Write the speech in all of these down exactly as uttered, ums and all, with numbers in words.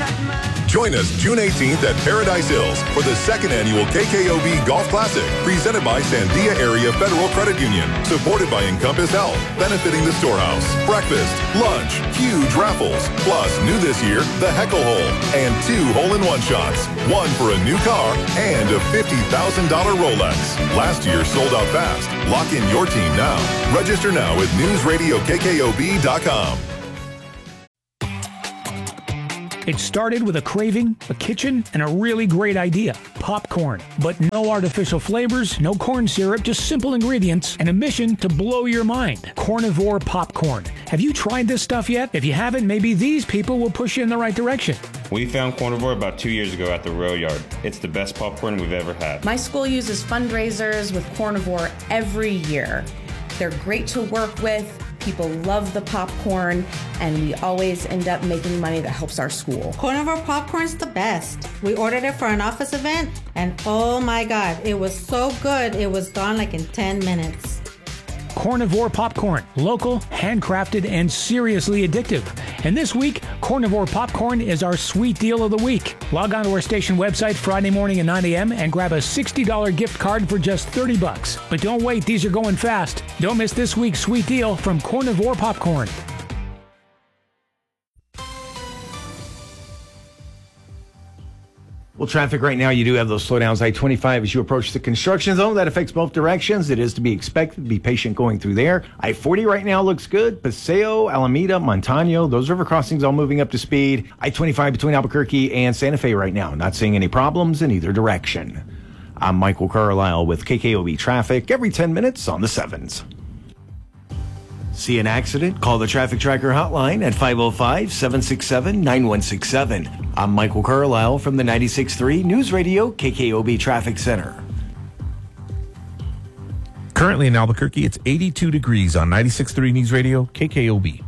Join us June eighteenth at Paradise Hills for the second annual K K O B Golf Classic, presented by Sandia Area Federal Credit Union, supported by Encompass Health, benefiting the Storehouse. Breakfast, lunch, huge raffles, plus new this year, the Heckle Hole, and two hole-in-one shots, one for a new car and a fifty thousand dollars Rolex. Last year sold out fast. Lock in your team now. Register now at news radio k k o b dot com. It started with a craving, a kitchen, and a really great idea, popcorn. But no artificial flavors, no corn syrup, just simple ingredients, and a mission to blow your mind. Cornivore popcorn. Have you tried this stuff yet? If you haven't, maybe these people will push you in the right direction. We found Cornivore about two years ago at the rail yard. It's the best popcorn we've ever had. My school uses fundraisers with Cornivore every year. They're great to work with. People love the popcorn, and we always end up making money that helps our school. Cornivore popcorn's the best. We ordered it for an office event, and oh my God, it was so good, it was gone like in ten minutes. Cornivore popcorn, local, handcrafted, and seriously addictive. And this week, Cornivore popcorn is our sweet deal of the week. Log on to our station website Friday morning at nine a.m. and grab a sixty dollars gift card for just thirty bucks. But don't wait, these are going fast. Don't miss this week's sweet deal from Cornivore popcorn. Well, traffic right now, you do have those slowdowns. I twenty-five as you approach the construction zone. That affects both directions. It is to be expected. Be patient going through there. I forty right now looks good. Paseo, Alameda, Montano, those river crossings all moving up to speed. I twenty-five between Albuquerque and Santa Fe right now. Not seeing any problems in either direction. I'm Michael Carlisle with K K O B Traffic every ten minutes on the sevens. See an accident? Call the Traffic Tracker hotline at five oh five, seven six seven, nine one six seven. I'm Michael Carlisle from the ninety-six point three News Radio K K O B Traffic Center. Currently in Albuquerque, it's eighty-two degrees on ninety-six point three News Radio K K O B.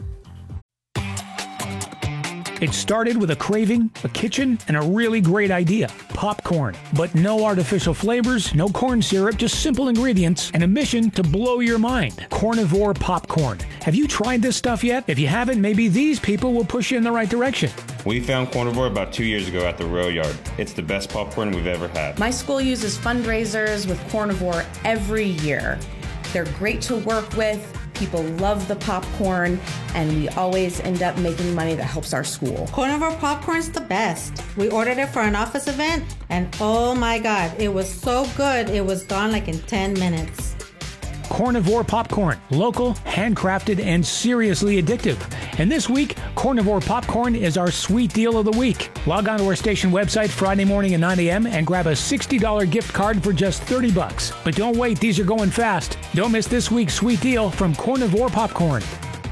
It started with a craving, a kitchen, and a really great idea, popcorn. But no artificial flavors, no corn syrup, just simple ingredients, and a mission to blow your mind. Cornivore popcorn. Have you tried this stuff yet? If you haven't, maybe these people will push you in the right direction. We found Cornivore about two years ago at the rail yard. It's the best popcorn we've ever had. My school uses fundraisers with Cornivore every year. They're great to work with. People love the popcorn, and we always end up making money that helps our school. Cornivore popcorn's the best. We ordered it for an office event, and oh my God, it was so good, it was gone like in ten minutes. Cornivore popcorn, local, handcrafted, and seriously addictive. And this week, Cornivore popcorn is our sweet deal of the week. Log on to our station website Friday morning at nine a.m. and grab a sixty dollars gift card for just thirty bucks. But don't wait, these are going fast. Don't miss this week's sweet deal from Cornivore popcorn.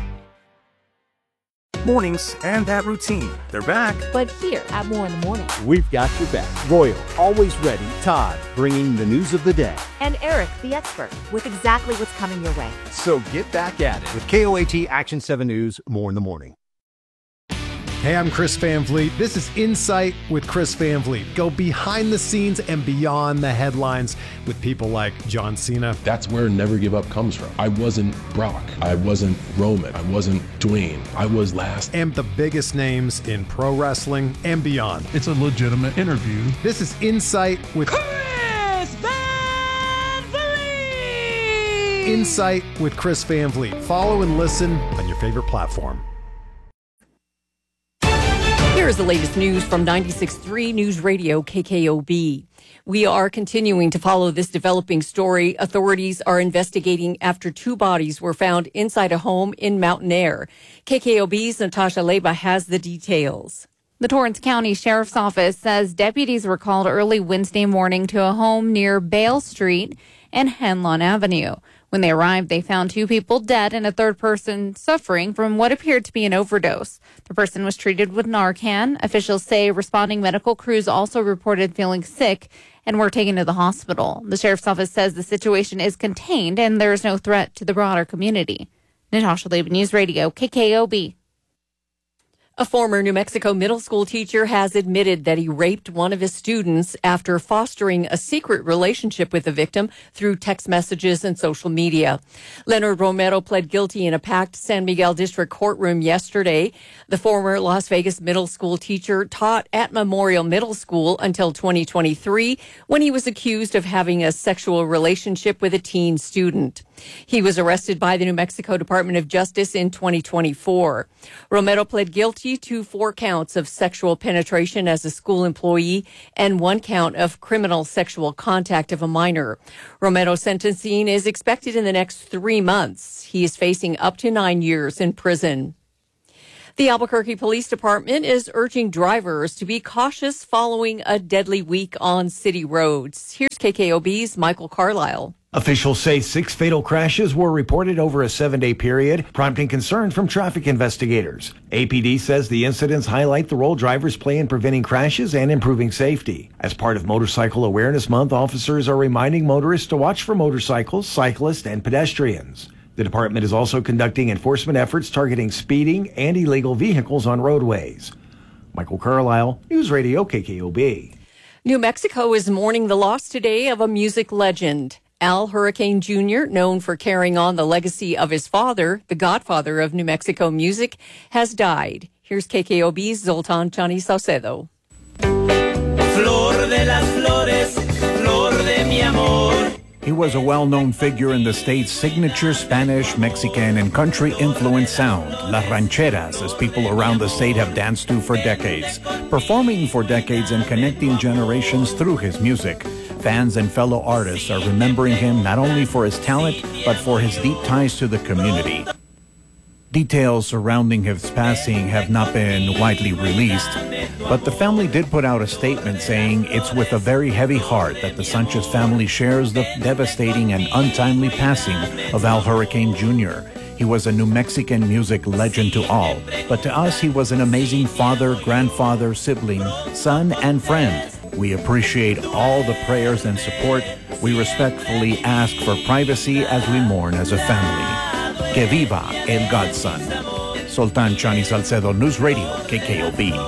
Mornings and that routine. They're back. But here at More in the Morning, we've got your back. Royal, always ready. Todd, bringing the news of the day. And Eric, the expert, with exactly what's coming your way. So get back at it with K O A T Action seven News, More in the Morning. Hey, I'm Chris Van Vliet. This is Insight with Chris Van Vliet. Go behind the scenes and beyond the headlines with people like John Cena. That's where Never Give Up comes from. I wasn't Brock. I wasn't Roman. I wasn't Dwayne. I was last. And the biggest names in pro wrestling and beyond. It's a legitimate interview. This is Insight with Chris Van Vliet. Insight with Chris Van Vliet. Follow and listen on your favorite platform. Here's the latest news from ninety-six point three News Radio K K O B. We are continuing to follow this developing story. Authorities are investigating after two bodies were found inside a home in Mountain Air. K K O B's Natasha Leba has the details. The Torrance County Sheriff's Office says deputies were called early Wednesday morning to a home near Bale Street and Henlon Avenue. When they arrived, they found two people dead and a third person suffering from what appeared to be an overdose. The person was treated with Narcan. Officials say responding medical crews also reported feeling sick and were taken to the hospital. The Sheriff's Office says the situation is contained and there is no threat to the broader community. Natasha Leba, News Radio, K K O B. A former New Mexico middle school teacher has admitted that he raped one of his students after fostering a secret relationship with the victim through text messages and social media. Leonard Romero pled guilty in a packed San Miguel District courtroom yesterday. The former Las Vegas middle school teacher taught at Memorial Middle School until twenty twenty-three when he was accused of having a sexual relationship with a teen student. He was arrested by the New Mexico Department of Justice in twenty twenty-four. Romero pled guilty to four counts of sexual penetration as a school employee and one count of criminal sexual contact of a minor. Romero's sentencing is expected in the next three months. He is facing up to nine years in prison. The Albuquerque Police Department is urging drivers to be cautious following a deadly week on city roads. Here's K K O B's Michael Carlisle. Officials say six fatal crashes were reported over a seven-day period, prompting concern from traffic investigators. A P D says the incidents highlight the role drivers play in preventing crashes and improving safety. As part of Motorcycle Awareness Month, officers are reminding motorists to watch for motorcycles, cyclists, and pedestrians. The department is also conducting enforcement efforts targeting speeding and illegal vehicles on roadways. Michael Carlisle, News Radio K K O B. New Mexico is mourning the loss today of a music legend. Al Hurricane Junior, known for carrying on the legacy of his father, the godfather of New Mexico music, has died. Here's K K O B's Zoltan Chani Saucedo. Flor de las flores, flor de mi amor. He was a well-known figure in the state's signature Spanish, Mexican, and country-influenced sound, Las Rancheras, as people around the state have danced to for decades, performing for decades and connecting generations through his music. Fans and fellow artists are remembering him not only for his talent, but for his deep ties to the community. Details surrounding his passing have not been widely released, but the family did put out a statement saying it's with a very heavy heart that the Sanchez family shares the devastating and untimely passing of Al Hurricane Junior He was a New Mexican music legend to all, but to us he was an amazing father, grandfather, sibling, son, and friend. We appreciate all the prayers and support. We respectfully ask for privacy as we mourn as a family. Que viva el godson. Sultan Chani Salcedo, News Radio, K K O B.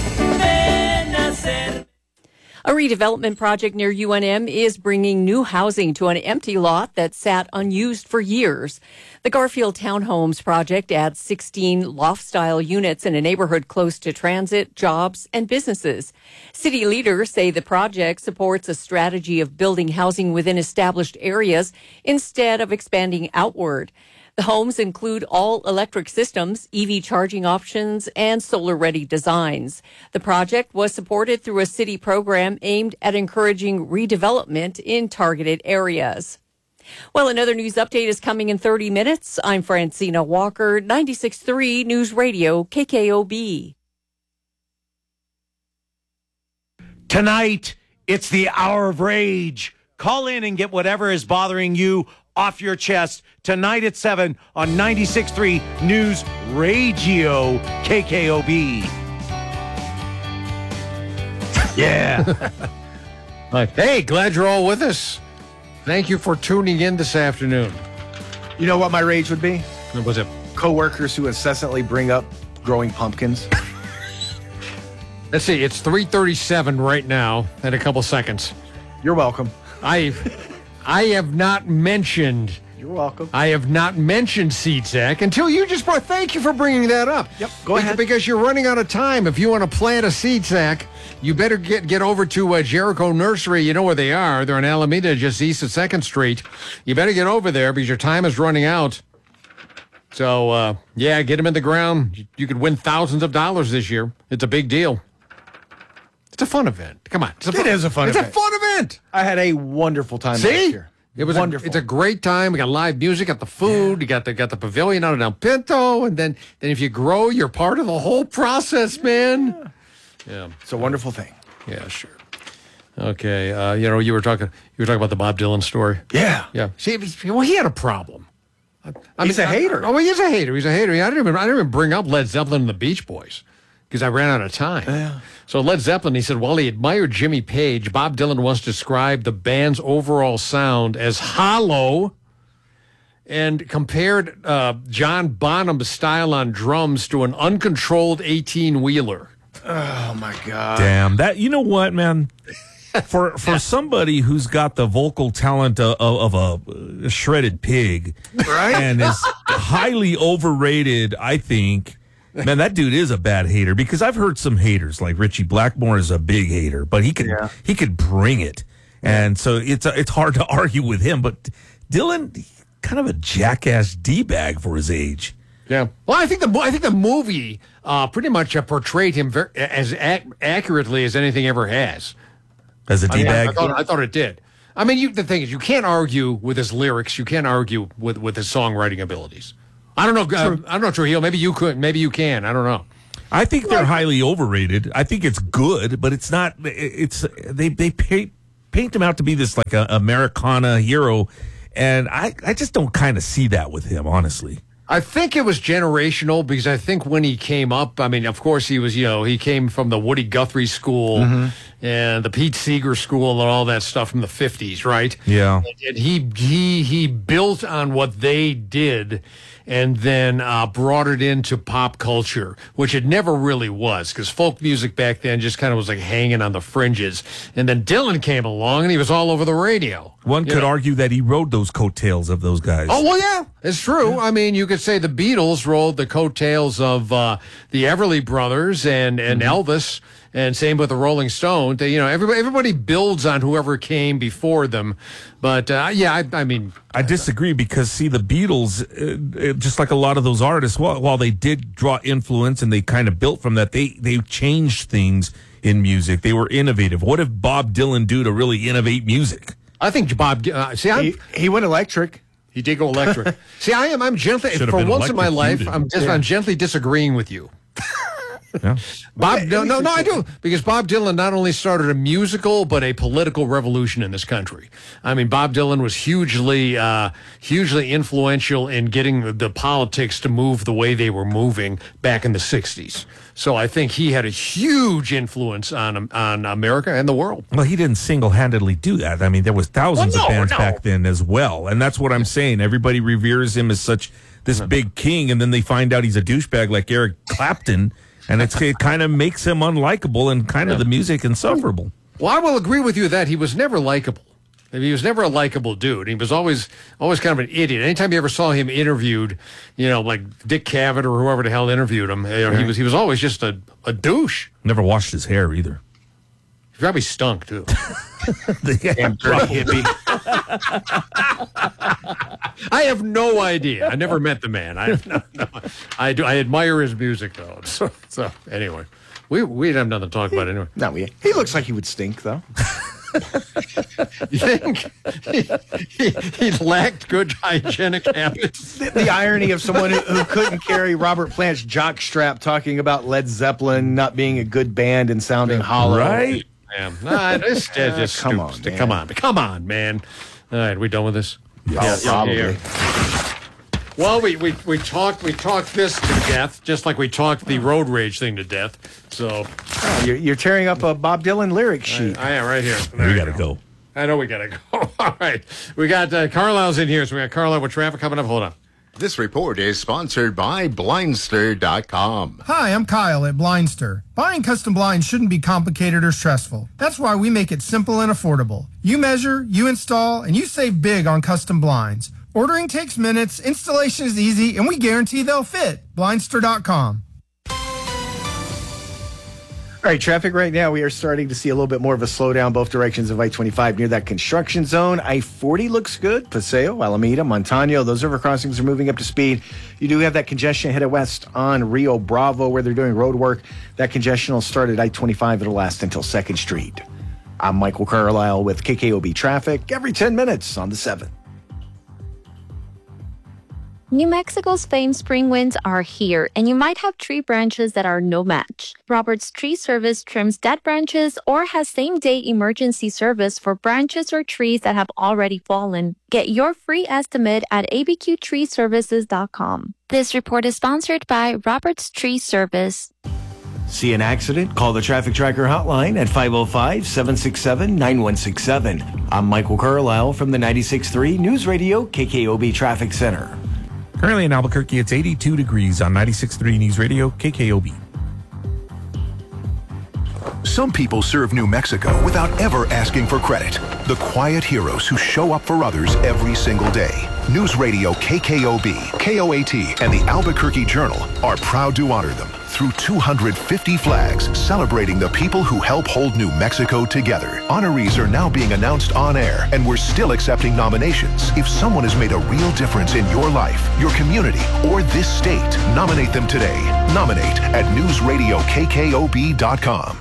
A redevelopment project near U N M is bringing new housing to an empty lot that sat unused for years. The Garfield Townhomes project adds sixteen loft-style units in a neighborhood close to transit, jobs, and businesses. City leaders say the project supports a strategy of building housing within established areas instead of expanding outward. The homes include all-electric systems, E V charging options, and solar-ready designs. The project was supported through a city program aimed at encouraging redevelopment in targeted areas. Well, another news update is coming in thirty minutes. I'm Francina Walker, ninety-six point three News Radio, K K O B. Tonight, it's the Hour of Rage. Call in and get whatever is bothering you off your chest tonight at seven on ninety-six point three News Radio K K O B. Yeah. Hey, glad you're all with us. Thank you for tuning in this afternoon. You know what my rage would be? What was it? Coworkers who incessantly bring up growing pumpkins. Let's see, it's three thirty-seven right now in a couple seconds. You're welcome. I I have not mentioned You're welcome. I have not mentioned SeedSack until you just brought. Thank you for bringing that up. Yep, go ahead. Because you're running out of time. If you want to plant a SeedSack, you better get get over to uh, Jericho Nursery. You know where they are. They're in Alameda, just east of second Street. You better get over there because your time is running out. So, uh, yeah, get them in the ground. You, you could win thousands of dollars this year. It's a big deal. It's a fun event. Come on. It's a It fun, is a fun it's event. It's a fun event. I had a wonderful time See? last year. It was wonderful. A, it's a great time. We got live music, got the food, you got the got the pavilion out of El Pinto, and then then if you grow, you're part of the whole process, man. Yeah, it's a wonderful thing. Yeah, sure. Okay, uh, you know, you were talking you were talking about the Bob Dylan story. Yeah, yeah. See, well, he had a problem. I, I He's mean, a hater. I, oh, he is a hater. He's a hater. I didn't even I didn't even bring up Led Zeppelin and the Beach Boys because I ran out of time. Yeah. So Led Zeppelin, he said, while he admired Jimmy Page, Bob Dylan once described the band's overall sound as hollow and compared uh, John Bonham's style on drums to an uncontrolled eighteen-wheeler. Oh, my God. Damn. That, you know what, man? For for somebody who's got the vocal talent of, of a shredded pig, right? And is highly overrated, I think. Man, that dude is a bad hater, because I've heard some haters, like Richie Blackmore is a big hater, but he could yeah. he could bring it, and so it's it's hard to argue with him. But Dylan, kind of a jackass d-bag for his age. Yeah. Well, I think the I think the movie uh, pretty much uh, portrayed him very, as ac- accurately as anything ever has. As a d-bag? I, mean, I, thought, I thought it did. I mean, you, the thing is, you can't argue with his lyrics. You can't argue with, with his songwriting abilities. I don't know. Uh, I don't know, Trujillo. Maybe you could. Maybe you can. I don't know. I think they're highly overrated. I think it's good, but it's not. It's they they paint paint him out to be this like a Americana hero, and I I just don't kind of see that with him, honestly. I think it was generational, because I think when he came up, I mean, of course he was, you know, he came from the Woody Guthrie school mm-hmm. and the Pete Seeger school and all that stuff from the fifties, right? Yeah. And, and he he he built on what they did, and then uh, brought it into pop culture, which it never really was, because folk music back then just kind of was like hanging on the fringes. And then Dylan came along, and he was all over the radio. One could know? argue that he rode those coattails of those guys. Oh, well, yeah, it's true. I mean, you could say the Beatles rode the coattails of uh, the Everly Brothers and, and mm-hmm. Elvis, and same with the Rolling Stones. They, you know, everybody everybody builds on whoever came before them. But, uh, yeah, I, I mean... I disagree, because, see, the Beatles, uh, just like a lot of those artists, while, while they did draw influence and they kind of built from that, they, they changed things in music. They were innovative. What did Bob Dylan do to really innovate music? I think Bob. Uh, see, I'm, he, he went electric. He did go electric. See, I am. I'm gently. Should've for once in my life, I'm just. Yeah. I'm gently disagreeing with you. Yeah. Bob. No, no, no. I do, because Bob Dylan not only started a musical but a political revolution in this country. I mean, Bob Dylan was hugely, uh, hugely influential in getting the, the politics to move the way they were moving back in the sixties. So I think he had a huge influence on on America and the world. Well, he didn't single-handedly do that. I mean, there was thousands well, no, of bands no. back then as well, and that's what I'm saying. Everybody reveres him as such this big king, and then they find out he's a douchebag like Eric Clapton, and it's, it kind of makes him unlikable and kind of the music insufferable. Well, I will agree with you that he was never likable. He was never a likable dude. He was always always kind of an idiot. Anytime you ever saw him interviewed, you know, like Dick Cavett or whoever the hell interviewed him, you know, he was he was always just a, a douche. Never washed his hair either. He probably stunk too. The damn dirty hippie. I have no idea. I never met the man. I no, no. I do. I admire his music though. So, so anyway, we we have nothing to talk about anyway. No, we. He looks like he would stink though. You think he, he, he lacked good hygienic habits? The, the irony of someone who, who couldn't carry Robert Plant's jockstrap talking about Led Zeppelin not being a good band and sounding hollow. Right? Yeah. Nah, it's, it's just uh, come on, stupid. Come on, come on, man. All right, we done with this? Yes, yeah, probably. Yeah, yeah. Well, we, we, we talked we talked this to death, just like we talked the road rage thing to death. So oh, you're, you're tearing up a Bob Dylan lyric sheet. I, I am right here. There we got to go. go. I know we got to go. All right, we got uh, Carlisle's in here, so we got Carlisle with traffic coming up. Hold on. This report is sponsored by Blindster dot com. Hi, I'm Kyle at Blindster. Buying custom blinds shouldn't be complicated or stressful. That's why we make it simple and affordable. You measure, you install, and you save big on custom blinds. Ordering takes minutes, installation is easy, and we guarantee they'll fit. Blindster dot com. All right, traffic right now, we are starting to see a little bit more of a slowdown both directions of I twenty-five near that construction zone. I forty looks good. Paseo, Alameda, Montano, those river crossings are moving up to speed. You do have that congestion headed west on Rio Bravo where they're doing road work. That congestion will start at I twenty-five. It'll last until second Street. I'm Michael Carlisle with K K O B Traffic every ten minutes on the seventh. New Mexico's famed spring winds are here, and you might have tree branches that are no match. Roberts Tree Service trims dead branches or has same-day emergency service for branches or trees that have already fallen. Get your free estimate at a b q tree services dot com. This report is sponsored by Roberts Tree Service. See an accident? Call the Traffic Tracker hotline at five oh five, seven six seven, nine one six seven. I'm Michael Carlisle from the ninety-six point three News Radio K K O B Traffic Center. Currently in Albuquerque, it's eighty-two degrees on ninety-six point three News Radio K K O B. Some people serve New Mexico without ever asking for credit. The quiet heroes who show up for others every single day. News Radio K K O B, K O A T, and the Albuquerque Journal are proud to honor them through two hundred fifty flags celebrating the people who help hold New Mexico together. Honorees are now being announced on air, and we're still accepting nominations. If someone has made a real difference in your life, your community, or this state, nominate them today. Nominate at news radio k k o b dot com.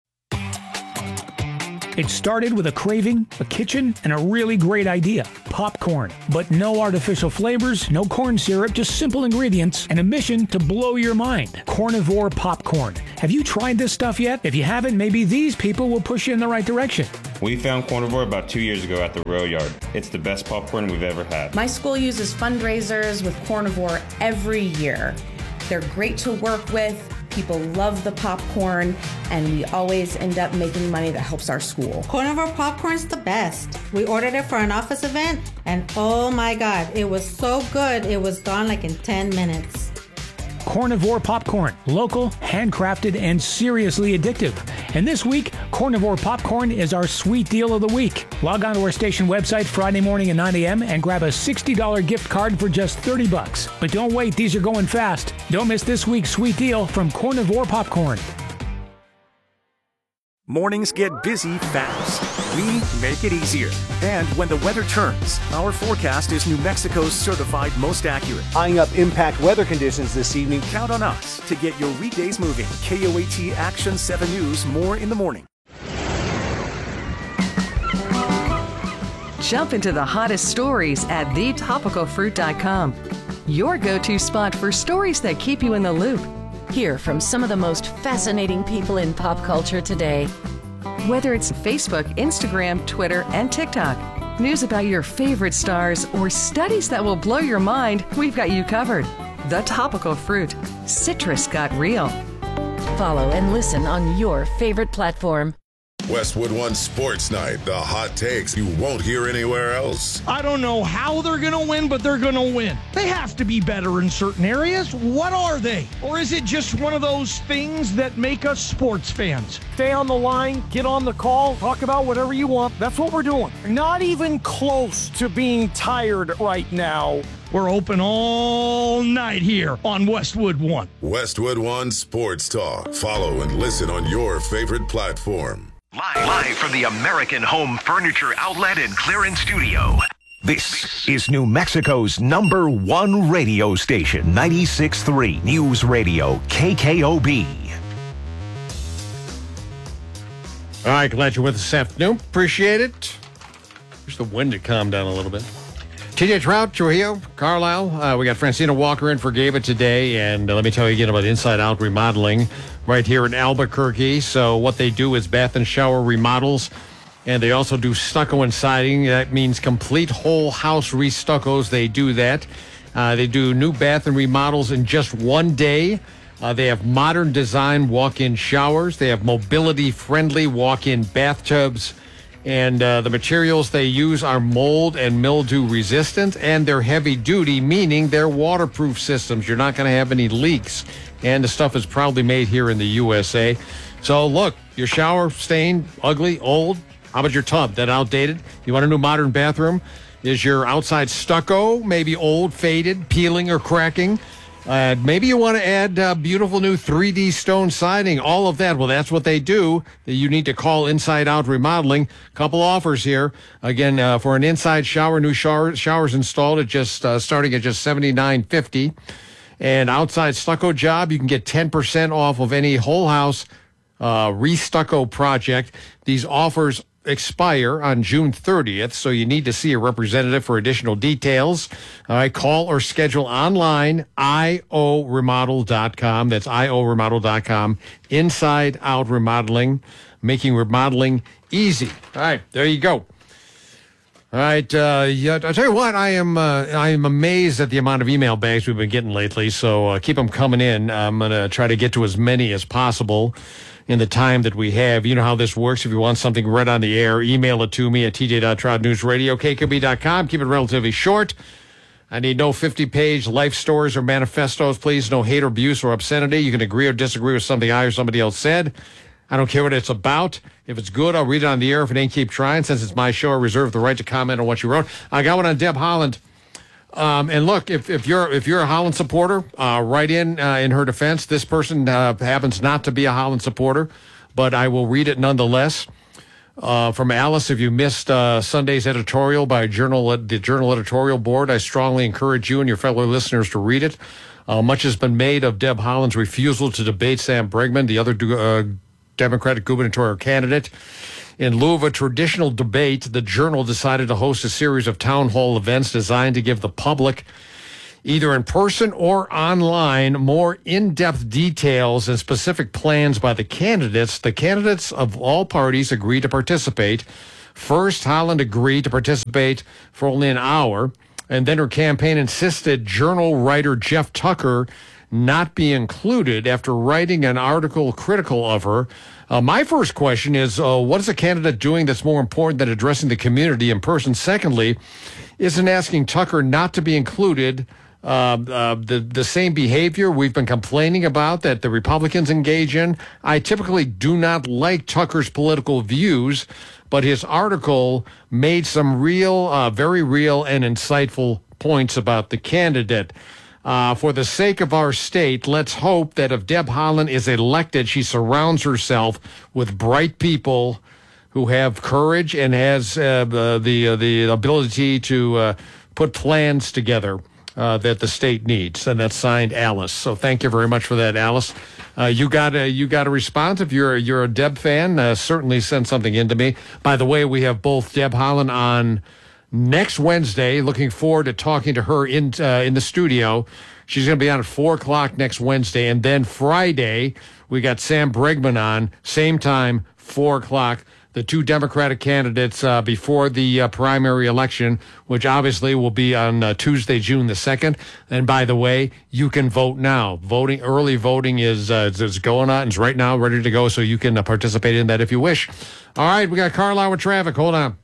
It started with a craving, a kitchen, and a really great idea, popcorn. But no artificial flavors, no corn syrup, just simple ingredients, and a mission to blow your mind. Carnivore popcorn. Have you tried this stuff yet? If you haven't, maybe these people will push you in the right direction. We found Carnivore about two years ago at the rail yard. It's the best popcorn we've ever had. My school uses fundraisers with Carnivore every year. They're great to work with. People love the popcorn, and we always end up making money that helps our school. Carnivore popcorn's the best. We ordered it for an office event, and oh my God, it was so good, it was gone like in ten minutes. Carnivore popcorn, local, handcrafted, and seriously addictive. And this week, Carnivore popcorn is our sweet deal of the week. Log on to our station website Friday morning at nine a.m. and grab a sixty dollars gift card for just thirty bucks. But don't wait, these are going fast. Don't miss this week's sweet deal from Carnivore popcorn. Mornings get busy fast. We make it easier. And when the weather turns, our forecast is New Mexico's certified most accurate. Eyeing up impact weather conditions this evening. Count on us to get your weekdays moving. K O A T Action seven News, more in the morning. Jump into the hottest stories at the topical fruit dot com. Your go-to spot for stories that keep you in the loop. Hear from some of the most fascinating people in pop culture today. Whether it's Facebook, Instagram, Twitter, and TikTok, news about your favorite stars, or studies that will blow your mind, we've got you covered. The Topical Fruit. Citrus got real. Follow and listen on your favorite platform. Westwood One Sports Night, the hot takes you won't hear anywhere else. I don't know how they're going to win, but they're going to win. They have to be better in certain areas. What are they? Or is it just one of those things that make us sports fans? Stay on the line, get on the call, talk about whatever you want. That's what we're doing. Not even close to being tired right now. We're open all night here on Westwood One. Westwood One Sports Talk. Follow and listen on your favorite platform. Live, live from the American Home Furniture Outlet and Clearance Studio. This is New Mexico's number one radio station, ninety-six point three News Radio K K O B. All right, glad you're with us this afternoon. Appreciate it. Wish the wind to calm down a little bit. T J Trout, Trujillo, Carlisle. Uh, we got Francina Walker in for Gaba today, and uh, let me tell you again about Inside Out Remodeling right here in Albuquerque. So what they do is bath and shower remodels, and they also do stucco and siding. That means complete whole house restuccos. They do that. Uh, they do new bath and remodels in just one day. Uh, they have modern design walk-in showers. They have mobility-friendly walk-in bathtubs. And uh, the materials they use are mold and mildew resistant, and they're heavy duty, meaning they're waterproof systems. You're not going to have any leaks. And the stuff is proudly made here in the U S A. So look, your shower stained, ugly, old. How about your tub? That outdated? You want a new modern bathroom? Is your outside stucco maybe old, faded, peeling, or cracking? Uh, maybe you want to add uh, beautiful new three D stone siding, all of that. Well, that's what they do. You need to call Inside Out Remodeling. Couple offers here. Again, uh, for an inside shower, new shower, showers installed at just uh, starting at just seventy-nine fifty. And outside stucco job, you can get ten percent off of any whole house uh, restucco project. These offers expire on June thirtieth, so you need to see a representative for additional details. All right, call or schedule online, I O remodel dot com. That's I O remodel dot com. Inside Out Remodeling, making remodeling easy. All right, there you go. All right, uh, yeah, I'll tell you what, I am uh, I am amazed at the amount of email bags we've been getting lately, so uh, keep them coming in. I'm going to try to get to as many as possible in the time that we have. You know how this works. If you want something read on the air, email it to me at t j dot trout news radio, k k b dot com. Keep it relatively short. I need no fifty-page life stories or manifestos, please. No hate or abuse or obscenity. You can agree or disagree with something I or somebody else said. I don't care what it's about. If it's good, I'll read it on the air. If it ain't, keep trying. Since it's my show, I reserve the right to comment on what you wrote. I got one on Deb Haaland. Um, and look, if, if you're if you're a Haaland supporter, uh, write in uh, in her defense. This person uh, happens not to be a Haaland supporter, but I will read it nonetheless. Uh, from Alice, if you missed uh, Sunday's editorial by Journal, the Journal Editorial Board, I strongly encourage you and your fellow listeners to read it. Uh, much has been made of Deb Haaland's refusal to debate Sam Bregman, the other uh, Democratic gubernatorial candidate. In lieu of a traditional debate, the Journal decided to host a series of town hall events designed to give the public, either in person or online, more in-depth details and specific plans by the candidates. The candidates of all parties agreed to participate. First, Haaland agreed to participate for only an hour, and then her campaign insisted Journal writer Jeff Tucker not be included after writing an article critical of her. Uh, my first question is, uh, what is a candidate doing that's more important than addressing the community in person? Secondly, isn't asking Tucker not to be included uh, uh, the, the same behavior we've been complaining about that the Republicans engage in? I typically do not like Tucker's political views, but his article made some real, uh, very real and insightful points about the candidate. Uh, for the sake of our state, let's hope that if Deb Haaland is elected, she surrounds herself with bright people who have courage and has uh, the the, uh, the ability to uh, put plans together uh, that the state needs. And that's signed Alice. So thank you very much for that, Alice. Uh, you got a you got a response. If you're you're a Deb fan, uh, certainly send something in to me. By the way, we have both Deb Haaland on next Wednesday. Looking forward to talking to her in uh, in the studio. She's going to be on at four o'clock next Wednesday. And then Friday, we got Sam Bregman on, same time, four o'clock. The two Democratic candidates uh, before the uh, primary election, which obviously will be on uh, Tuesday, June the second. And by the way, you can vote now. Voting, early voting is, uh, is going on. It's right now ready to go, so you can uh, participate in that if you wish. All right, we got Carlisle with traffic. Hold on.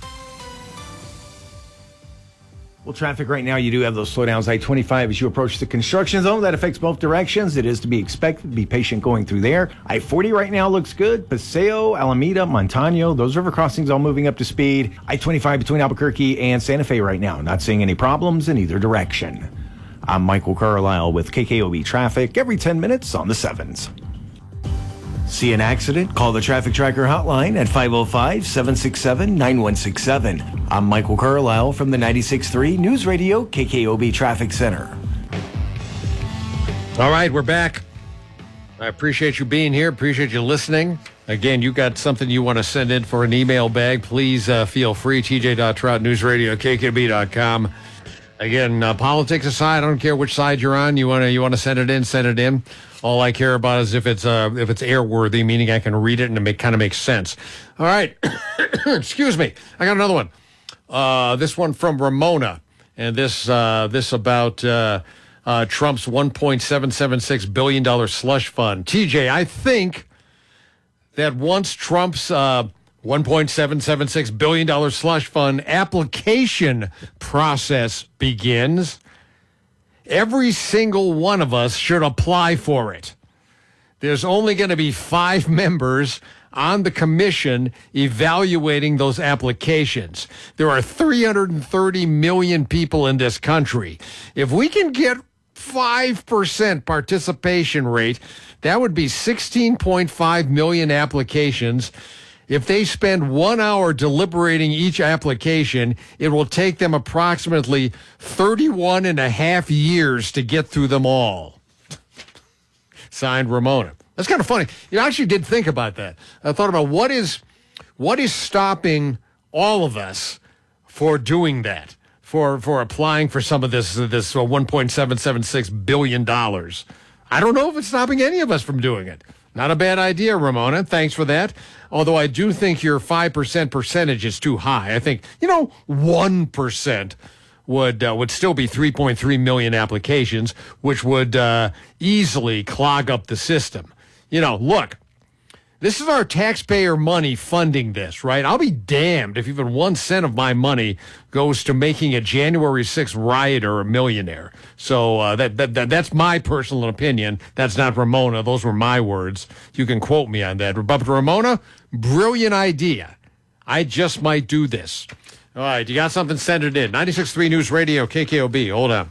Well, traffic right now, you do have those slowdowns. I twenty-five as you approach the construction zone. That affects both directions. It is to be expected. Be patient going through there. I forty right now looks good. Paseo, Alameda, Montano, those river crossings all moving up to speed. I twenty-five between Albuquerque and Santa Fe right now. Not seeing any problems in either direction. I'm Michael Carlisle with K K O B Traffic every ten minutes on the sevens. See an accident? Call the Traffic Tracker hotline at five oh five, seven six seven, nine one six seven. I'm Michael Carlisle from the ninety-six point three News Radio K K O B Traffic Center. All right, we're back. I appreciate you being here. Appreciate you listening. Again, you got something you want to send in for an email bag, please uh, feel free. t j dot trout news radio k k b dot com. Again, uh, politics aside, I don't care which side you're on. You want to you want to send it in, send it in. All I care about is if it's uh, if it's airworthy, meaning I can read it and it make, kind of makes sense. All right. Excuse me. I got another one. Uh, this one from Ramona, and this uh, this about uh, uh, Trump's one point seven seven six billion dollars slush fund. T J, I think that once Trump's uh, one point seven seven six billion dollars slush fund application process begins, every single one of us should apply for it. There's only going to be five members on the commission evaluating those applications. There are three hundred thirty million people in this country. If we can get five percent participation rate, that would be sixteen point five million applications. If they spend one hour deliberating each application, it will take them approximately thirty-one and a half years to get through them all. Signed, Ramona. That's kind of funny. You actually did think about that. I thought about what is what is stopping all of us for doing that, for for applying for some of this this one point seven seven six billion dollars. I don't know if it's stopping any of us from doing it. Not a bad idea, Ramona. Thanks for that. Although I do think your five percent percentage is too high. I think, you know, one percent would uh, would still be three point three million applications, which would uh, easily clog up the system. You know, look, this is our taxpayer money funding this, right? I'll be damned if even one cent of my money goes to making a January sixth rioter a millionaire. So uh, that, that, that that's my personal opinion. That's not Ramona. Those were my words. You can quote me on that. But Ramona, brilliant idea. I just might do this. All right, you got something? Send it in. ninety-six point three News Radio, K K O B. Hold on.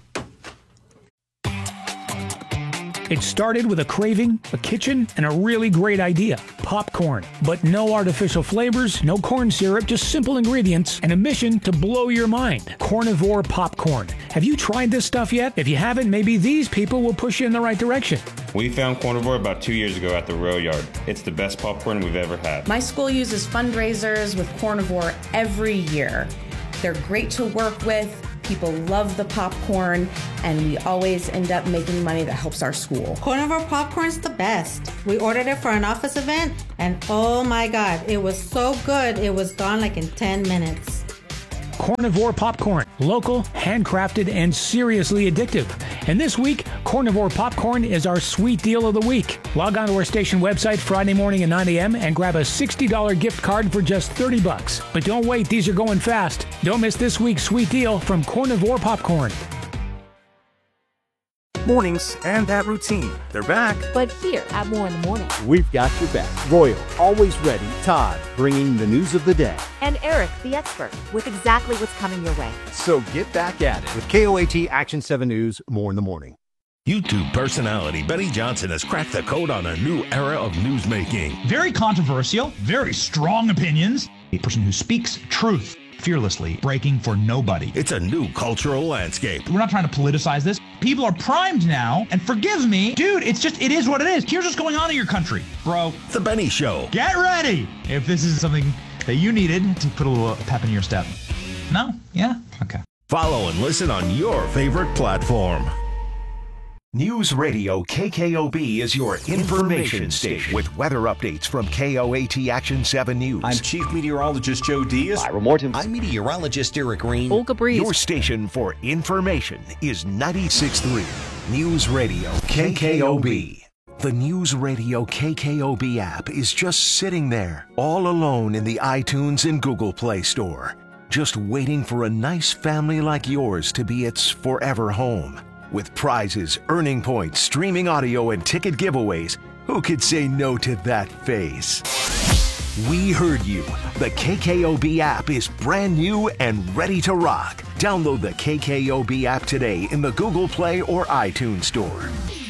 It started with a craving, a kitchen, and a really great idea, popcorn. But no artificial flavors, no corn syrup, just simple ingredients, and a mission to blow your mind. Carnivore popcorn. Have you tried this stuff yet? If you haven't, maybe these people will push you in the right direction. We found Carnivore about two years ago at the Rail Yard. It's the best popcorn we've ever had. My school uses fundraisers with Carnivore every year. They're great to work with. People love the popcorn, and we always end up making money that helps our school. Carnivore popcorn's the best. We ordered it for an office event, and oh my God, it was so good, it was gone like in ten minutes. Carnivore popcorn. Local, handcrafted, and seriously addictive. And this week, Carnivore popcorn is our sweet deal of the week. Log on to our station website Friday morning at nine a.m. and grab a sixty dollars gift card for just thirty bucks. But don't wait, these are going fast. Don't miss this week's sweet deal from Carnivore popcorn. Mornings and that routine. They're back. But here at More in the Morning. We've got your back. Royal, always ready. Todd, bringing the news of the day. And Eric, the expert, with exactly what's coming your way. So get back at it with K O A T Action seven News, More in the Morning. YouTube personality Benny Johnson has cracked the code on a new era of newsmaking. Very controversial, very strong opinions. A person who speaks truth fearlessly, breaking for nobody. It's a new cultural landscape. We're not trying to politicize this. People are primed now, and forgive me, dude, it's just, it is what it is. Here's what's going on in your country, bro. The Benny Show. Get ready if this is something that you needed to put a little pep in your step. No? Yeah? Okay. Follow and listen on your favorite platform. News Radio K K O B is your information station with weather updates from K O A T Action seven News. I'm Chief Meteorologist Joe Diaz. Ira Morton. I'm Meteorologist Eric Green. Olga Breeze. Your station for information is ninety-six point three News Radio K K O B. The News Radio K K O B app is just sitting there, all alone in the iTunes and Google Play Store, just waiting for a nice family like yours to be its forever home. With prizes, earning points, streaming audio, and ticket giveaways, who could say no to that face? We heard you. The K K O B app is brand new and ready to rock. Download the K K O B app today in the Google Play or iTunes Store.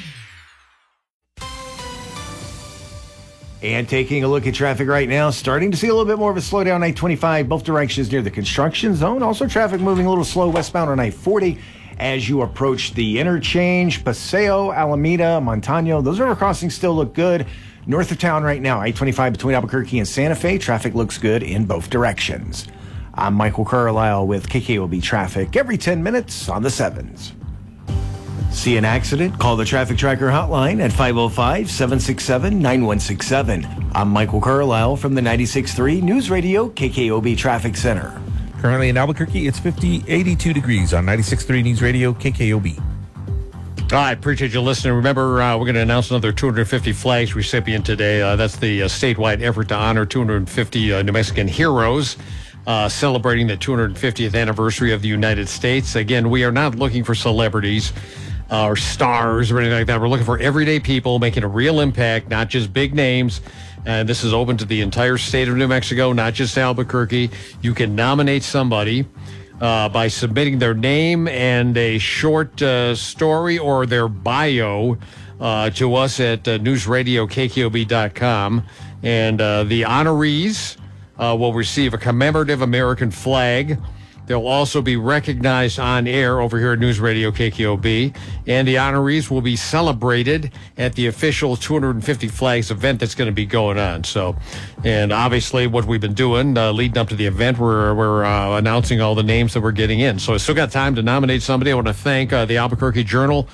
And taking a look at traffic right now, starting to see a little bit more of a slowdown on I twenty-five, both directions near the construction zone. Also traffic moving a little slow westbound on I forty. As you approach the interchange, Paseo, Alameda, Montano, those river crossings still look good. North of town right now, I twenty-five between Albuquerque and Santa Fe, traffic looks good in both directions. I'm Michael Carlisle with K K O B Traffic every ten minutes on the sevens. See an accident? Call the Traffic Tracker hotline at five oh five, seven six seven, nine one six seven. I'm Michael Carlisle from the ninety-six point three News Radio K K O B Traffic Center. Currently in Albuquerque, it's fifty, eighty-two degrees on ninety-six point three News Radio, K K O B. I appreciate you listening. Remember, uh, we're going to announce another two hundred fifty flags recipient today. Uh, that's the uh, statewide effort to honor two hundred fifty uh, New Mexican heroes, uh, celebrating the two hundred fiftieth anniversary of the United States. Again, we are not looking for celebrities uh, or stars or anything like that. We're looking for everyday people making a real impact, not just big names. And this is open to the entire state of New Mexico, not just Albuquerque. You can nominate somebody uh, by submitting their name and a short uh, story or their bio uh, to us at uh, news radio K K O B dot com. And uh, the honorees uh, will receive a commemorative American flag. They'll also be recognized on air over here at News Radio K K O B, and the honorees will be celebrated at the official two hundred fifty Flags event that's going to be going on. So, and obviously what we've been doing uh, leading up to the event, we're, we're uh, announcing all the names that we're getting in. So I still got time to nominate somebody. I want to thank uh, the Albuquerque Journal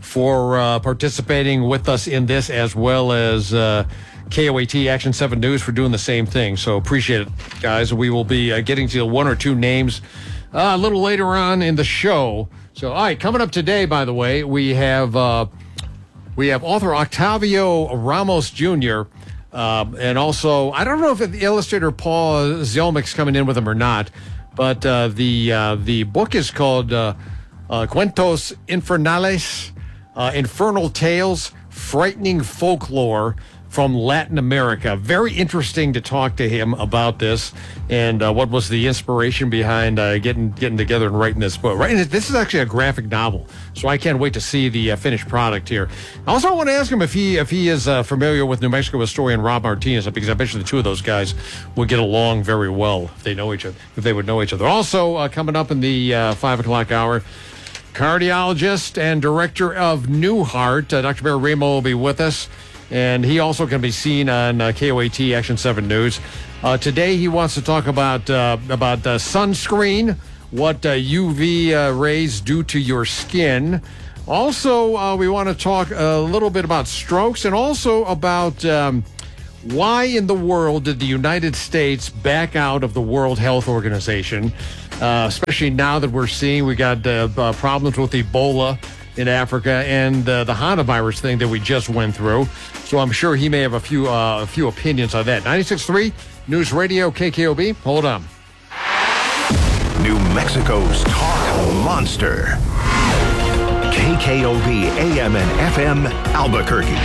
for uh, participating with us in this, as well as uh, K O A T Action seven News for doing the same thing. So appreciate it, guys. We will be uh, getting to one or two names uh, a little later on in the show. So, all right, coming up today, by the way, we have uh, we have author Octavio Ramos Junior Uh, and also, I don't know if the illustrator Paul Zelmick's coming in with him or not, but uh, the uh, the book is called uh, uh, Cuentos Infernales, uh, Infernal Tales, Frightening Folklore from Latin America. Very interesting to talk to him about this and uh, what was the inspiration behind uh, getting getting together and writing this book. Right, and this is actually a graphic novel, so I can't wait to see the uh, finished product here. Also, I want to ask him if he if he is uh, familiar with New Mexico historian Rob Martinez, because I bet you the two of those guys would get along very well if they know each other. If they would know each other. Also, uh, coming up in the uh, five o'clock hour, cardiologist and director of New Heart, uh, Doctor Barry Ramo will be with us. And he also can be seen on uh, K O A T Action seven News. Uh, today he wants to talk about uh, about uh, sunscreen, what uh, U V uh, rays do to your skin. Also, uh, we want to talk a little bit about strokes and also about um, why in the world did the United States back out of the World Health Organization, uh, especially now that we're seeing we got uh, uh, problems with Ebola in Africa and uh, the Hana virus thing that we just went through. So I'm sure he may have a few uh, a few opinions on that. ninety-six point three News Radio K K O B. Hold on. New Mexico's talk monster. K K O B A M and F M Albuquerque.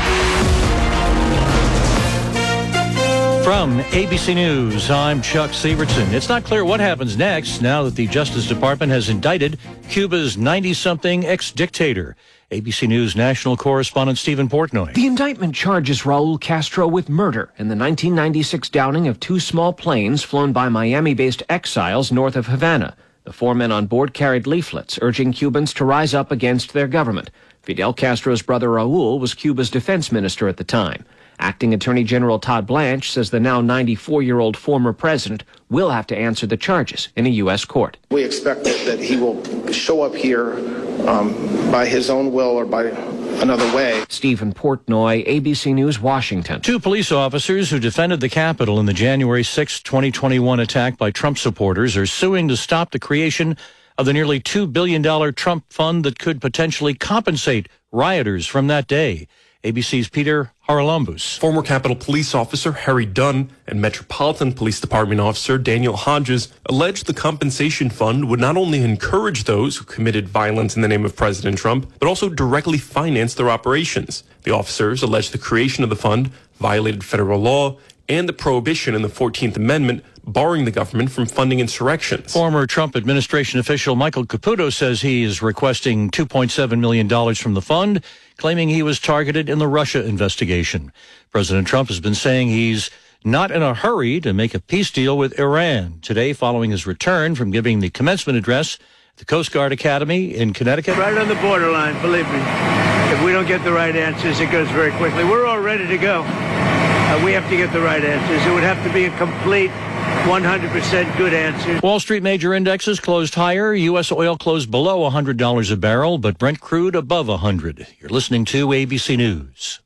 From A B C News, I'm Chuck Sievertson. It's not clear what happens next now that the Justice Department has indicted Cuba's ninety-something ex-dictator. A B C News national correspondent Stephen Portnoy. The indictment charges Raul Castro with murder in the nineteen ninety-six downing of two small planes flown by Miami-based exiles north of Havana. The four men on board carried leaflets urging Cubans to rise up against their government. Fidel Castro's brother Raul was Cuba's defense minister at the time. Acting Attorney General Todd Blanche says the now ninety-four-year-old former president will have to answer the charges in a U S court. We expect that, that he will show up here um, by his own will or by another way. Stephen Portnoy, A B C News, Washington. Two police officers who defended the Capitol in the January sixth, twenty twenty-one attack by Trump supporters are suing to stop the creation of the nearly two billion dollars Trump fund that could potentially compensate rioters from that day. A B C's Peter Haralambous. Former Capitol Police Officer Harry Dunn and Metropolitan Police Department Officer Daniel Hodges alleged the compensation fund would not only encourage those who committed violence in the name of President Trump, but also directly finance their operations. The officers alleged the creation of the fund violated federal law and the prohibition in the fourteenth Amendment barring the government from funding insurrections. Former Trump administration official Michael Caputo says he is requesting two point seven million dollars from the fund, claiming he was targeted in the Russia investigation. President Trump has been saying he's not in a hurry to make a peace deal with Iran. Today, following his return from giving the commencement address at the Coast Guard Academy in Connecticut. Right on the borderline, believe me. If we don't get the right answers, it goes very quickly. We're all ready to go. Uh, we have to get the right answers. It would have to be a complete one hundred percent good answer. Wall Street major indexes closed higher. U S oil closed below one hundred dollars a barrel, but Brent crude above one hundred. You're listening to A B C News.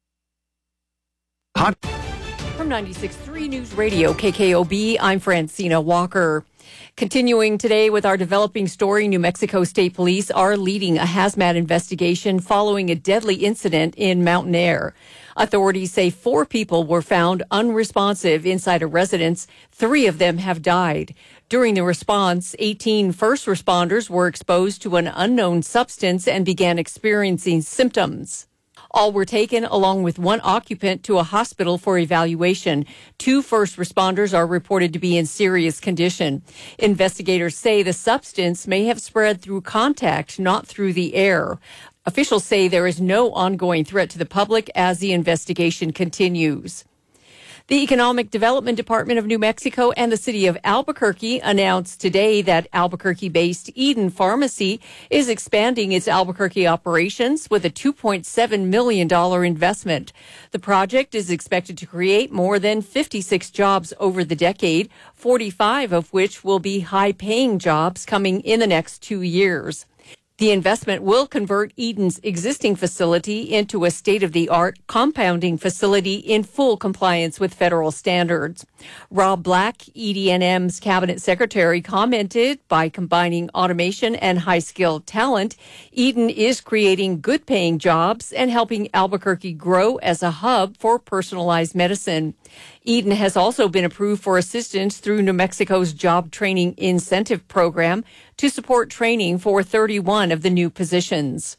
Hot. From ninety-six point three News Radio K K O B, I'm Francina Walker. Continuing today with our developing story, New Mexico State Police are leading a hazmat investigation following a deadly incident in Mountain Air. Authorities say four people were found unresponsive inside a residence. Three of them have died. During the response, eighteen first responders were exposed to an unknown substance and began experiencing symptoms. All were taken, along with one occupant, to a hospital for evaluation. Two first responders are reported to be in serious condition. Investigators say the substance may have spread through contact, not through the air. Officials say there is no ongoing threat to the public as the investigation continues. The Economic Development Department of New Mexico and the city of Albuquerque announced today that Albuquerque-based Eden Pharmacy is expanding its Albuquerque operations with a two point seven million dollars investment. The project is expected to create more than fifty-six jobs over the decade, forty-five of which will be high-paying jobs coming in the next two years. The investment will convert Eden's existing facility into a state-of-the-art compounding facility in full compliance with federal standards. Rob Black, E D N M's cabinet secretary, commented, by combining automation and high-skilled talent, Eden is creating good-paying jobs and helping Albuquerque grow as a hub for personalized medicine. Eden has also been approved for assistance through New Mexico's Job Training Incentive Program to support training for thirty-one of the new positions.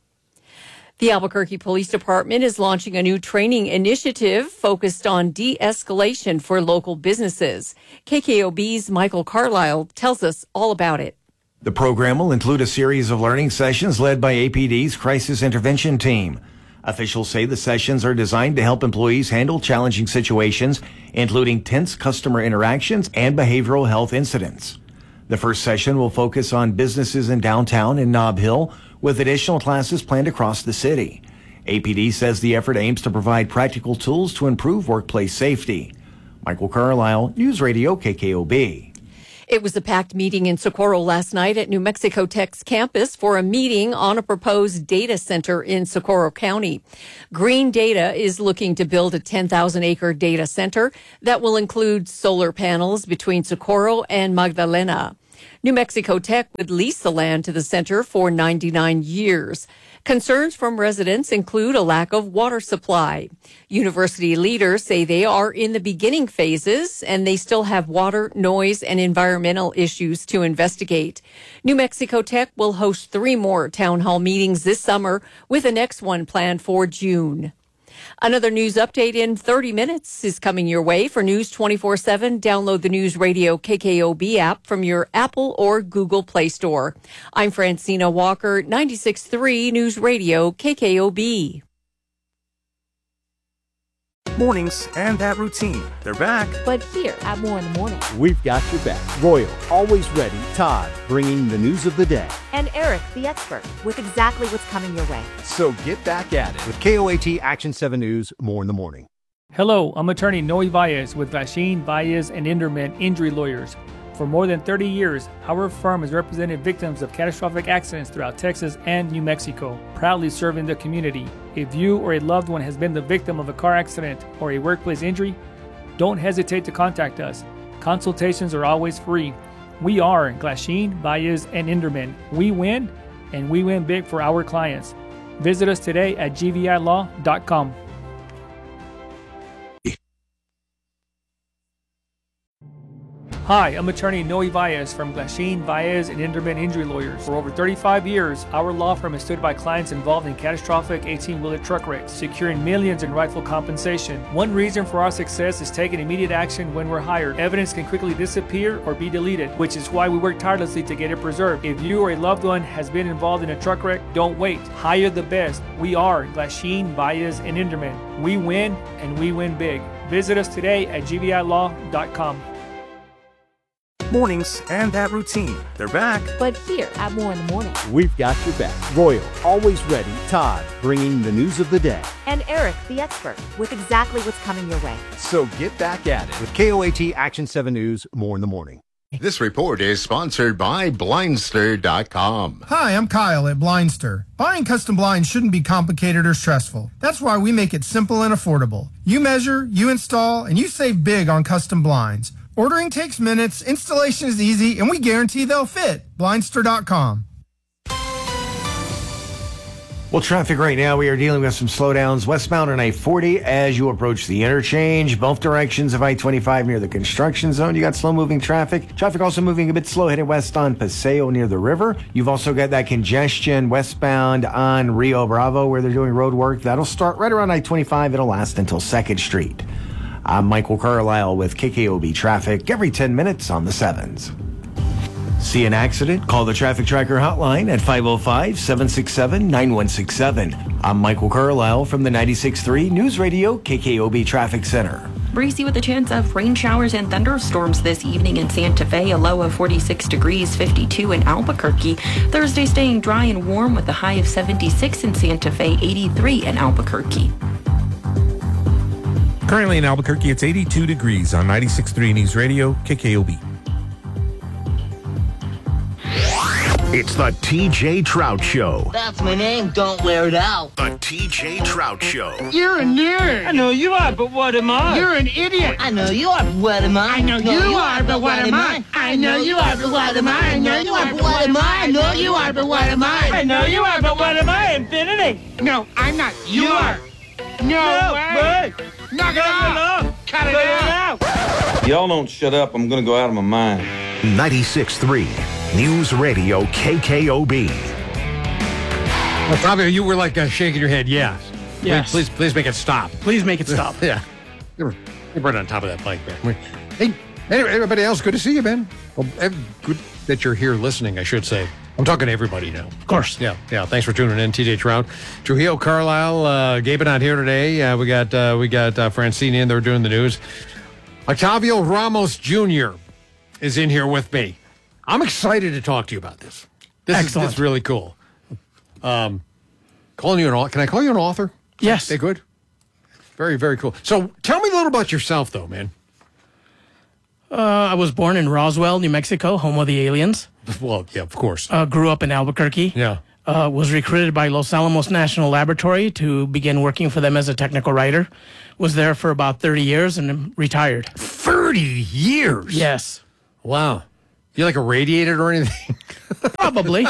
The Albuquerque Police Department is launching a new training initiative focused on de-escalation for local businesses. K K O B's Michael Carlisle tells us all about it. The program will include a series of learning sessions led by A P D's Crisis Intervention Team. Officials say the sessions are designed to help employees handle challenging situations, including tense customer interactions and behavioral health incidents. The first session will focus on businesses in downtown and Nob Hill, with additional classes planned across the city. A P D says the effort aims to provide practical tools to improve workplace safety. Michael Carlisle, News Radio K K O B. It was a packed meeting in Socorro last night at New Mexico Tech's campus for a meeting on a proposed data center in Socorro County. Green Data is looking to build a ten thousand acre data center that will include solar panels between Socorro and Magdalena. New Mexico Tech would lease the land to the center for ninety-nine years. Concerns from residents include a lack of water supply. University leaders say they are in the beginning phases and they still have water, noise, and environmental issues to investigate. New Mexico Tech will host three more town hall meetings this summer, with the next one planned for June. Another news update in thirty minutes is coming your way. For News twenty-four seven, download the News Radio K K O B app from your Apple or Google Play Store. I'm Francina Walker, ninety-six point three News Radio K K O B. Mornings and that routine. They're back. But here at More in the Morning. We've got your back. Royal, always ready. Todd, bringing the news of the day. And Eric, the expert, with exactly what's coming your way. So get back at it with K O A T Action seven News, More in the Morning. Hello, I'm attorney Noe Valles with Glasheen, Valles, and Inderman Injury Lawyers. For more than thirty years, our firm has represented victims of catastrophic accidents throughout Texas and New Mexico, proudly serving the community. If you or a loved one has been the victim of a car accident or a workplace injury, don't hesitate to contact us. Consultations are always free. We are Glasheen, Valles, and Inderman. We win, and we win big for our clients. Visit us today at G V I law dot com. Hi, I'm attorney Noe Valles from Glasheen, Valles, and Inderman Injury Lawyers. For over thirty-five years, our law firm has stood by clients involved in catastrophic eighteen-wheeler truck wrecks, securing millions in rightful compensation. One reason for our success is taking immediate action when we're hired. Evidence can quickly disappear or be deleted, which is why we work tirelessly to get it preserved. If you or a loved one has been involved in a truck wreck, don't wait. Hire the best. We are Glasheen, Valles, and Inderman. We win, and we win big. Visit us today at G V I law dot com. Mornings and that routine. They're back. But here at More in the Morning. We've got your back. Royal, always ready. Todd, bringing the news of the day. And Eric, the expert, with exactly what's coming your way. So get back at it with K O A T Action seven News, More in the Morning. This report is sponsored by Blindster dot com. Hi, I'm Kyle at Blindster. Buying custom blinds shouldn't be complicated or stressful. That's why we make it simple and affordable. You measure, you install, and you save big on custom blinds. Ordering takes minutes, installation is easy, and we guarantee they'll fit. Blindster dot com. Well, traffic right now, we are dealing with some slowdowns westbound on I forty as you approach the interchange. Both directions of I twenty-five near the construction zone. You got slow-moving traffic. Traffic also moving a bit slow headed west on Paseo near the river. You've also got that congestion westbound on Rio Bravo where they're doing road work. That'll start right around I twenty-five. It'll last until second Street. I'm Michael Carlisle with K K O B Traffic every ten minutes on the sevens. See an accident? Call the Traffic Tracker hotline at five oh five, seven six seven, nine one six seven. I'm Michael Carlisle from the ninety-six point three News Radio K K O B Traffic Center. Breezy with a chance of rain showers and thunderstorms this evening in Santa Fe, a low of forty-six degrees, fifty-two in Albuquerque. Thursday staying dry and warm with a high of seventy-six in Santa Fe, eighty-three in Albuquerque. Currently in Albuquerque, it's eighty-two degrees on ninety-six point three News Radio, K K O B. It's the T J Trout Show. That's my name. Don't wear it out. The T J Trout Show. You're a nerd. I know you are, but what am I? You're an idiot. I know you are, but what am I? I know no, you, you are, but what am I? I know you are, but what am I? I know you are, but what am I? I know you are, but what am I? I know you are, but what am I? Infinity. No, I'm not. You, you are. No, no way. way. Knock it off. Cut it out. Y'all don't shut up. I'm going to go out of my mind. ninety-six point three News Radio K K O B. Well, Fabio, you were like uh, shaking your head. Yes. Yes. Please, please, please make it stop. Please make it stop. Yeah. You're, you're right on top of that mic, man. Hey, anyway, everybody else, good to see you, man. Well, good that you're here listening, I should say. I'm talking to everybody now. Of course. Yeah, yeah. Thanks for tuning in, T J Trout. Trujillo, Carlisle, uh, Gabe not here today. Uh, we got uh, we got uh, Francine in there doing the news. Octavio Ramos Junior is in here with me. I'm excited to talk to you about this. This Excellent. is this is really cool. Um, calling you an author. Can I call you an author? Yes. They good? Very, very cool. So tell me a little about yourself, though, man. Uh, I was born in Roswell, New Mexico, home of the aliens. Well, yeah, of course. Uh, grew up in Albuquerque. Yeah. Uh, was recruited by Los Alamos National Laboratory to begin working for them as a technical writer. Was there for about thirty years and retired. thirty years? Yes. Wow. You like irradiated or anything? Probably.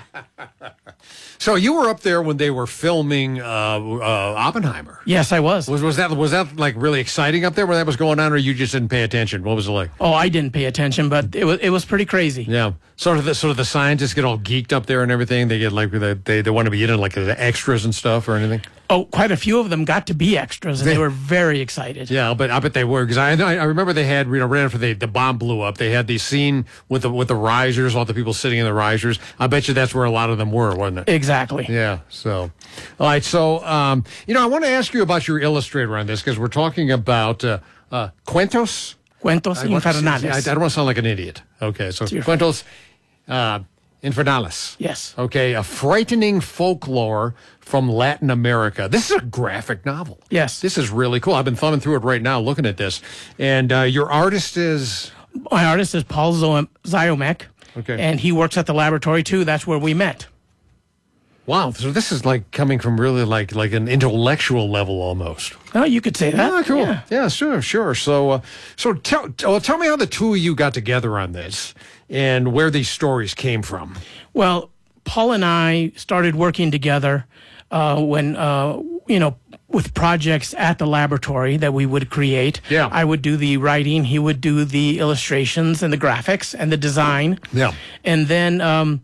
So you were up there when they were filming uh, uh, Oppenheimer. Yes, I was. Was was that was that like really exciting up there when that was going on, or you just didn't pay attention? What was it like? Oh, I didn't pay attention, but it was it was pretty crazy. Yeah. Sort of the sort of the scientists get all geeked up there and everything. They get like they they, they want to be in it, like the extras and stuff or anything. Oh, quite a few of them got to be extras, and they, they were very excited. Yeah, but I bet they were because I I remember they had you know right after the the bomb blew up, they had the scene with the with the risers, all the people sitting in the risers. I bet you that's where a lot of them were, wasn't it? Exactly. Yeah. So, all right. So, um, you know, I want to ask you about your illustrator on this because we're talking about uh, uh, Cuentos. Cuentos Infernales. I, I don't want to sound like an idiot. Okay, so Cuentos uh, Infernales. Yes. Okay, a frightening folklore from Latin America. This is a graphic novel. Yes. This is really cool. I've been thumbing through it right now, looking at this. And uh, your artist is? My artist is Paul Ziomek. Okay. And he works at the laboratory, too. That's where we met. Wow, so this is like coming from really like like an intellectual level almost. Oh, you could say that. Yeah, cool. Yeah, yeah sure, sure. So, uh, so tell well, tell me how the two of you got together on this and where these stories came from. Well, Paul and I started working together uh, when uh, you know with projects at the laboratory that we would create. Yeah, I would do the writing, he would do the illustrations and the graphics and the design. Yeah, and then. Um,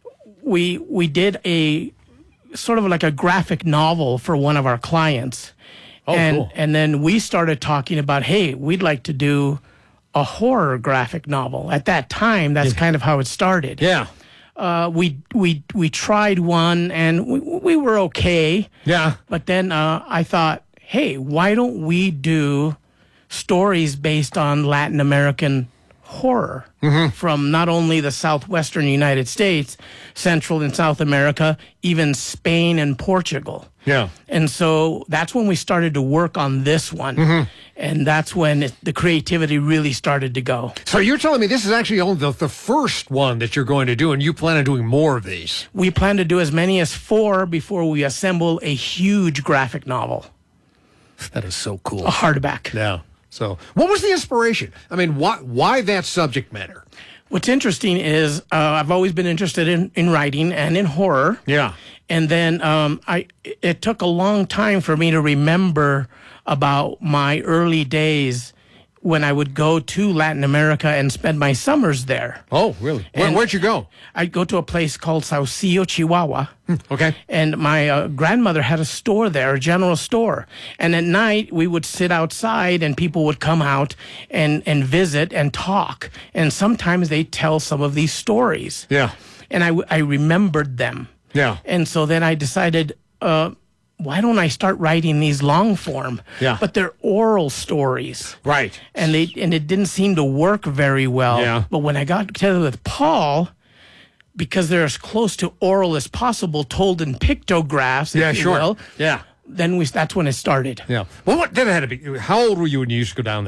We we did a sort of like a graphic novel for one of our clients. Oh, and, cool. And then we started talking about, hey, we'd like to do a horror graphic novel. At that time, that's Yeah. kind of how it started. Yeah. Uh, we we we tried one and we, we were okay. Yeah. But then uh, I thought, hey, why don't we do stories based on Latin American horror mm-hmm. from not only the southwestern United States, Central and South America, even Spain and Portugal. Yeah. And so that's when we started to work on this one. Mm-hmm. And that's when it, the creativity really started to go. So you're telling me this is actually only the, the first one that you're going to do, and you plan on doing more of these? We plan to do as many as four before we assemble a huge graphic novel. That is so cool. A hardback. Yeah. So what was the inspiration? I mean, why, why that subject matter? What's interesting is uh, I've always been interested in, in writing and in horror. Yeah. And then um, I it took a long time for me to remember about my early days when I would go to Latin America and spend my summers there. Oh, really? Where, where'd you go? I'd go to a place called Saucillo, Chihuahua. Okay. And my uh, grandmother had a store there, a general store. And at night, we would sit outside and people would come out and, and visit and talk. And sometimes they'd tell some of these stories. Yeah. And I, w- I remembered them. Yeah. And so then I decided, uh, why don't I start writing these long form? Yeah. But they're oral stories. Right. And they and it didn't seem to work very well. Yeah. But when I got together with Paul, because they're as close to oral as possible, told in pictographs, if Yeah, you sure. will, Yeah. then we that's when it started. Yeah. Well, what then it had to be? How old were you when you used to go down there?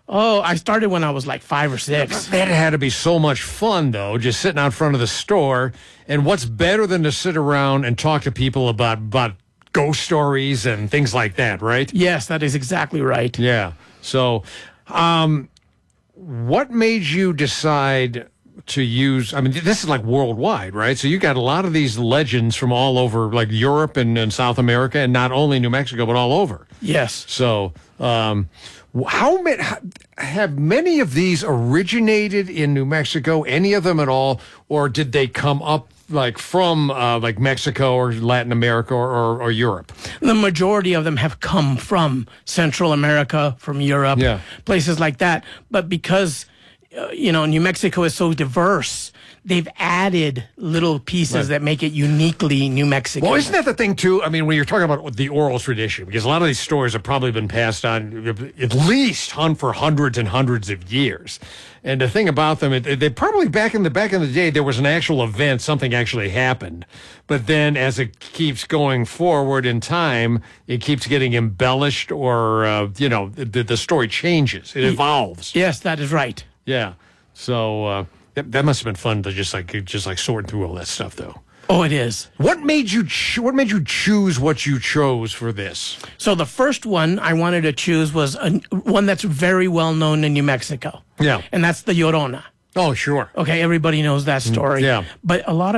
Oh, I started when I was like five or six. That had to be so much fun, though, just sitting out front of the store. And what's better than to sit around and talk to people about, about ghost stories and things like that, right? Yes, that is exactly right. Yeah. So, um, what made you decide to use, I mean, this is like worldwide, right? So you got a lot of these legends from all over, like Europe and, and South America, and not only New Mexico, but all over. Yes. So, um, how many, have many of these originated in New Mexico, any of them at all, or did they come up like from uh, like Mexico or Latin America or, or, or Europe? The majority of them have come from Central America, from Europe, yeah. places like that. But because, uh, you know, New Mexico is so diverse, they've added little pieces Right. that make it uniquely New Mexican. Well, isn't that the thing, too? I mean, when you're talking about the oral tradition, because a lot of these stories have probably been passed on at least hun- for hundreds and hundreds of years. And the thing about them, it, they probably back in the back in the day, there was an actual event, something actually happened. But then as it keeps going forward in time, it keeps getting embellished or, uh, you know, the, the story changes. It evolves. Yes, that is right. Yeah. So uh, that, that must have been fun to just like just like sorting through all that stuff, though. Oh, it is. What made you cho- What made you choose what you chose for this? So the first one I wanted to choose was a, one that's very well known in New Mexico. Yeah. And that's the Llorona. Oh, sure. Okay, everybody knows that story. Yeah. But a lot of